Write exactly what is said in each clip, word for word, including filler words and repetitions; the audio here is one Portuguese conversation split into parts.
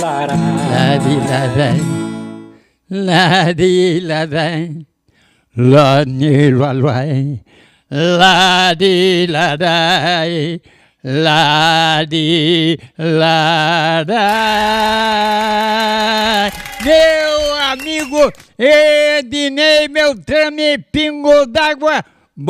lará. Ladi ladai, ladi ladai, ladi ladai, ladi ladai, ladi ladai. Meu amigo Ednei Beltrame Pingo d'Água, bom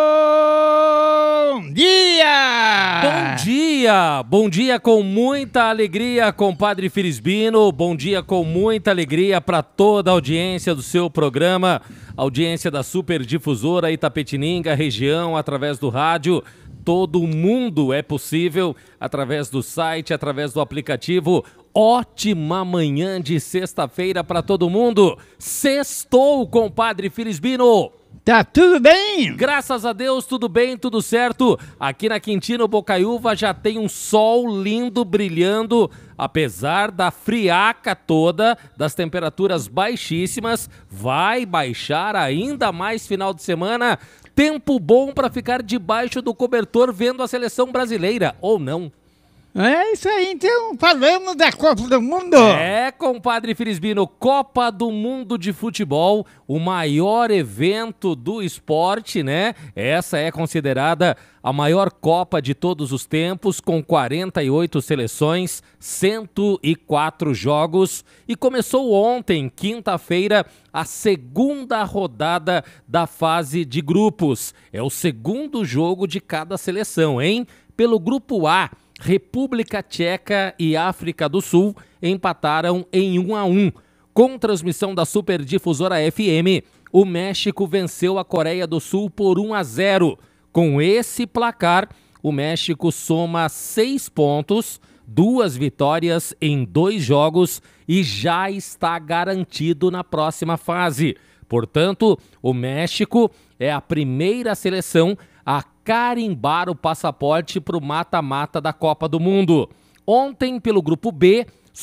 dia! Bom dia! Bom dia com muita alegria, compadre Filisbino. Bom dia com muita alegria para toda a audiência do seu programa, audiência da Super Difusora Itapetininga, região, através do rádio. Todo mundo é possível, através do site, através do aplicativo. Ótima manhã de sexta-feira para todo mundo. Sextou, compadre Filisbino. Tá tudo bem? Graças a Deus, tudo bem, tudo certo. Aqui na Quintino Bocaiúva já tem um sol lindo brilhando, apesar da friaca toda, das temperaturas baixíssimas. Vai baixar ainda mais final de semana. Tempo bom para ficar debaixo do cobertor vendo a seleção brasileira, ou não? É isso aí, então falamos da Copa do Mundo. É, compadre Filisbino, Copa do Mundo de Futebol, o maior evento do esporte, né? Essa é considerada a maior Copa de todos os tempos, com quarenta e oito seleções, cento e quatro jogos. E começou ontem, quinta-feira, a segunda rodada da fase de grupos. É o segundo jogo de cada seleção, hein? Pelo grupo A, República Tcheca e África do Sul empataram em um a um. Com transmissão da Super Difusora F M, o México venceu a Coreia do Sul por um a zero. Com esse placar, o México soma seis pontos, duas vitórias em dois jogos e já está garantido na próxima fase. Portanto, o México é a primeira seleção a carimbar o passaporte para o mata-mata da Copa do Mundo. Ontem, pelo grupo B,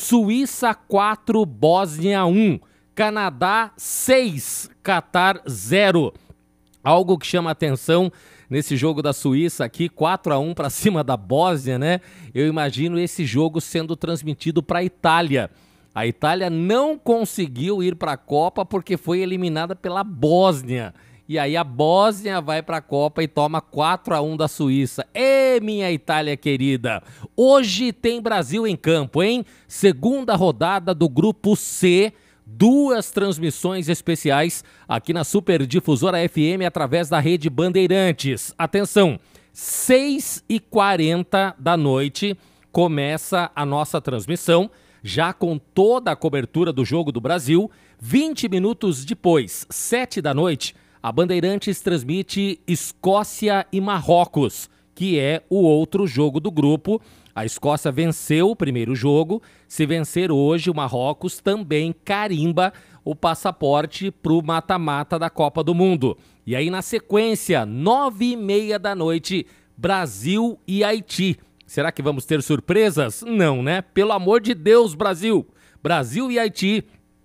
Suíça quatro, Bósnia um, Canadá seis, Catar zero. Algo que chama atenção nesse jogo da Suíça aqui, quatro a um para cima da Bósnia, né? Eu imagino esse jogo sendo transmitido para a Itália. A Itália não conseguiu ir para a Copa porque foi eliminada pela Bósnia. E aí a Bósnia vai para a Copa e toma quatro a um da Suíça. Ê, minha Itália querida! Hoje tem Brasil em campo, hein? Segunda rodada do Grupo C. Duas transmissões especiais aqui na Super Difusora F M através da Rede Bandeirantes. Atenção, seis e quarenta da noite começa a nossa transmissão, já com toda a cobertura do Jogo do Brasil. vinte minutos depois, sete da noite, a Bandeirantes transmite Escócia e Marrocos, que é o outro jogo do grupo. A Escócia venceu o primeiro jogo. Se vencer hoje, o Marrocos também carimba o passaporte para o mata-mata da Copa do Mundo. E aí, na sequência, nove e meia da noite, Brasil e Haiti. Será que vamos ter surpresas? Não, né? Pelo amor de Deus, Brasil! Brasil e Haiti,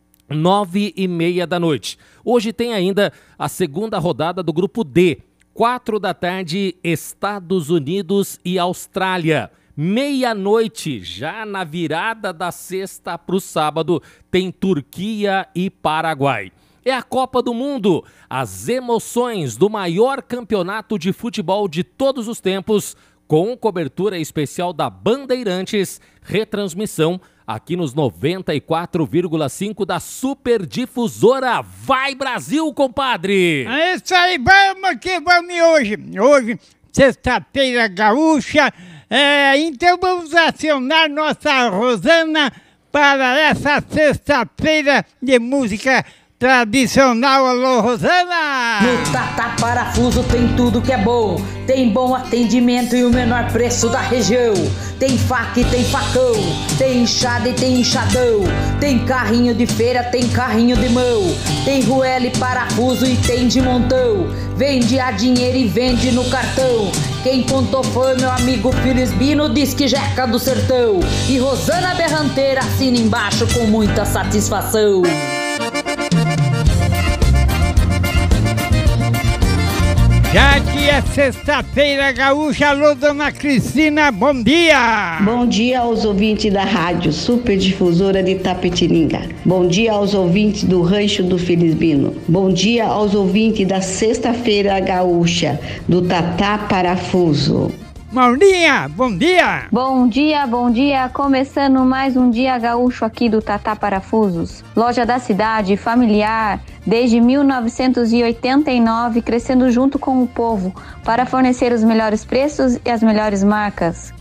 nove e meia da noite. Hoje tem ainda a segunda rodada do grupo D. Quatro da tarde, Estados Unidos e Austrália. Meia-noite, já na virada da sexta para o sábado, tem Turquia e Paraguai. É a Copa do Mundo, as emoções do maior campeonato de futebol de todos os tempos, com cobertura especial da Bandeirantes, retransmissão aqui nos noventa e quatro vírgula cinco da Super Difusora. Vai Brasil, compadre! É isso aí, vamos que vamos hoje. Hoje, sexta-feira gaúcha, é, então vamos acionar nossa Rosana para essa sexta-feira de música tradicional. Alô, Rosana! No Tata Parafuso tem tudo que é bom. Tem bom atendimento e o menor preço da região. Tem faca e tem facão. Tem enxada e tem enxadão. Tem carrinho de feira, tem carrinho de mão. Tem ruela e parafuso e tem de montão. Vende a dinheiro e vende no cartão. Quem contou foi meu amigo Filisbino, diz que Jeca do Sertão. E Rosana Berranteira assina embaixo com muita satisfação. Já que é sexta-feira gaúcha, alô, dona Cristina, bom dia! Bom dia aos ouvintes da rádio Super Difusora de Tapetininga. Bom dia aos ouvintes do Rancho do Felisbino. Bom dia aos ouvintes da sexta-feira gaúcha, do Tatá Parafuso. Maurinha, bom dia! Bom dia, bom dia, começando mais um dia gaúcho aqui do Tatá Parafusos. Loja da cidade, familiar, desde mil novecentos e oitenta e nove, crescendo junto com o povo, para fornecer os melhores preços e as melhores marcas.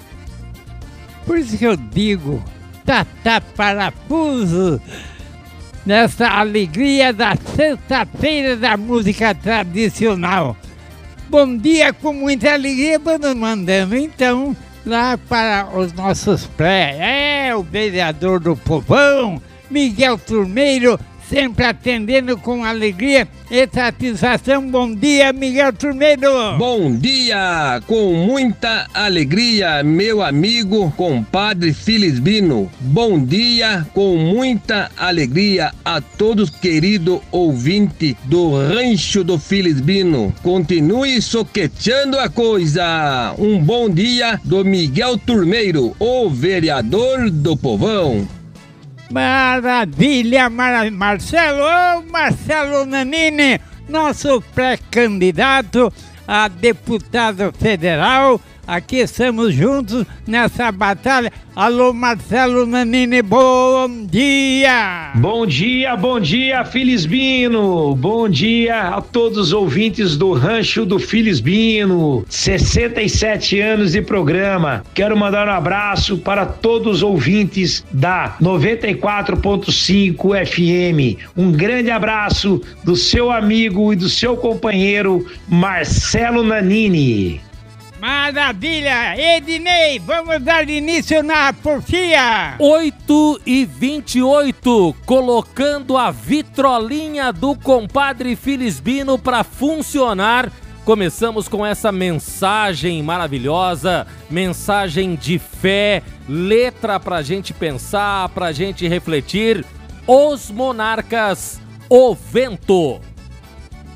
Por isso que eu digo, Tatá Parafuso, nessa alegria da sexta-feira da música tradicional. Bom dia com muita alegria, vamos mandando então lá para os nossos pré, é o vereador do povão, Miguel Turmeiro, sempre atendendo com alegria e satisfação. Bom dia, Miguel Turmeiro. Bom dia, com muita alegria, meu amigo, compadre Felisbino. Bom dia, com muita alegria a todos, querido ouvinte do Rancho do Felisbino. Continue soqueteando a coisa. Um bom dia do Miguel Turmeiro, o vereador do povão. Maravilha, maravilha. Marcelo, ô Marcelo Nanini, nosso pré-candidato a deputado federal. Aqui estamos juntos nessa batalha. Alô, Marcelo Nanini, bom dia! Bom dia, bom dia, Felisbino! Bom dia a todos os ouvintes do Rancho do Felisbino. sessenta e sete anos de programa. Quero mandar um abraço para todos os ouvintes da noventa e quatro ponto cinco F M. Um grande abraço do seu amigo e do seu companheiro Marcelo Nanini. Maravilha! Ednei, vamos dar início na porfia! oito e vinte e oito, colocando a vitrolinha do compadre Felisbino para funcionar. Começamos com essa mensagem maravilhosa, mensagem de fé, letra pra gente pensar, pra gente refletir. Os Monarcas, o Vento.